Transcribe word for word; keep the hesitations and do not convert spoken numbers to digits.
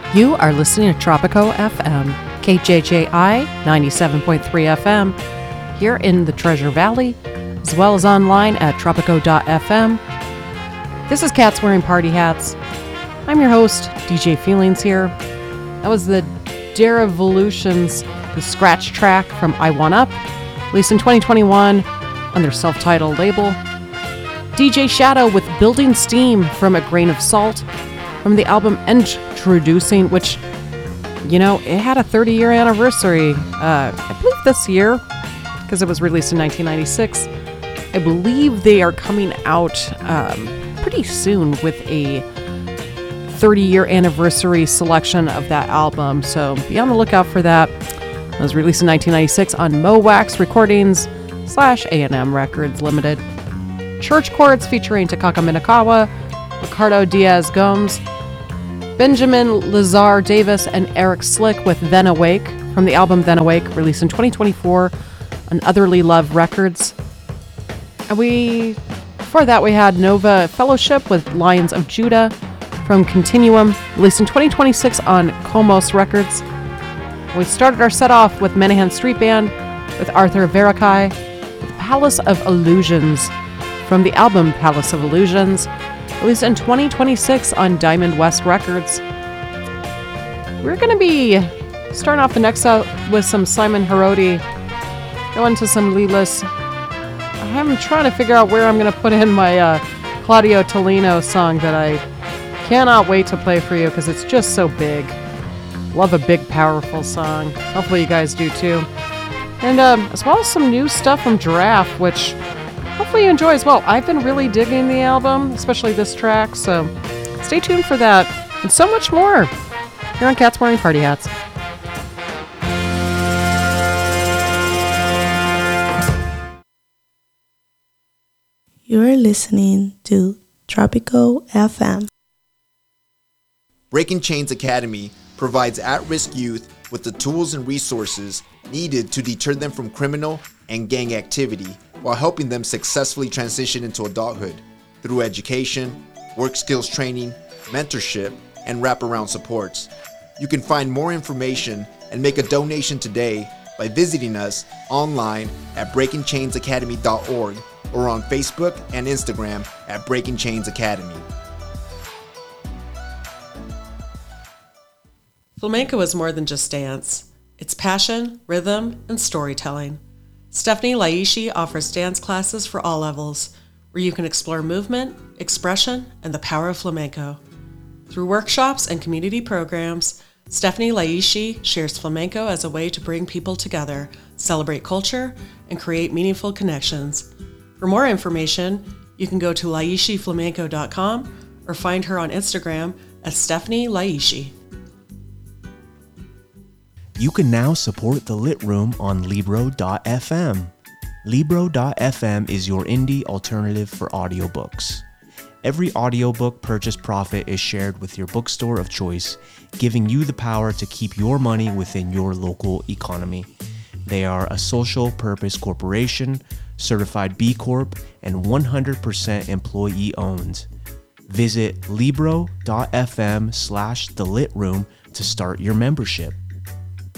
You are listening to Tropico F M, K J J I ninety-seven point three F M, here in the Treasure Valley, as well as online at tropico dot f m. This is Cats Wearing Party Hats. I'm your host, D J Feelings here. That was the Derevolutions, the scratch track from I Want Up, released in twenty twenty-one on their self-titled label. D J Shadow with Building Steam from A Grain of Salt, from the album Introducing, which, you know, it had a thirty-year anniversary, uh, I believe this year, because it was released in nineteen ninety-six. I believe they are coming out um, pretty soon with a thirty-year anniversary selection of that album, so be on the lookout for that. It was released in nineteen ninety-six on Mowax Recordings slash A and M Records Limited. Church Chords featuring Takaka Minakawa, Ricardo Diaz Gomes, Benjamin Lazar Davis, and Eric Slick with Then Awake from the album Then Awake, released in twenty twenty-four on Otherly Love Records. And we, before that, we had Nova Fellowship with Lions of Judah from Continuum, released in twenty twenty-six on Komos Records. We started our set off with Menahan Street Band with Arthur Verakai with Palace of Illusions from the album Palace of Illusions, released in twenty twenty-six on Diamond West Records. We're going to be starting off the next out with some Simon Hiroti, going to some Lilas. I'm trying to figure out where I'm going to put in my uh, Claudio Tolino song that I cannot wait to play for you because it's just so big. Love a big, powerful song. Hopefully you guys do too. And um, as well as some new stuff from Giraffe, which hopefully you enjoy as well. I've been really digging the album, especially this track, so stay tuned for that and so much more here on Cats Wearing Party Hats. You're listening to Tropico F M. Breaking Chains Academy provides at-risk youth with the tools and resources needed to deter them from criminal and gang activity while helping them successfully transition into adulthood through education, work skills training, mentorship, and wraparound supports. You can find more information and make a donation today by visiting us online at breaking chains academy dot org or on Facebook and Instagram at Breaking Chains Academy. Flamenco is more than just dance. It's passion, rhythm, and storytelling. Stephanie Laishi offers dance classes for all levels, where you can explore movement, expression, and the power of flamenco. Through workshops and community programs, Stephanie Laishi shares flamenco as a way to bring people together, celebrate culture, and create meaningful connections. For more information, you can go to laishi flamenco dot com or find her on Instagram at Stephanie Laishi. You can now support The Lit Room on Libro dot f m. Libro dot f m is your indie alternative for audiobooks. Every audiobook purchase profit is shared with your bookstore of choice, giving you the power to keep your money within your local economy. They are a social purpose corporation, certified B Corp, and one hundred percent employee owned. Visit libro dot f m slash the lit room to start your membership.